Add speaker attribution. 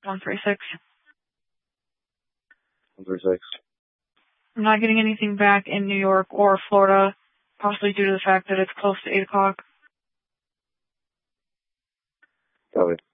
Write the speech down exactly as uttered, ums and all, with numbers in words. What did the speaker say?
Speaker 1: one three six.
Speaker 2: one three six.
Speaker 1: I'm not getting anything back in New York or Florida, possibly due to the fact that it's close to eight o'clock.
Speaker 2: Copy.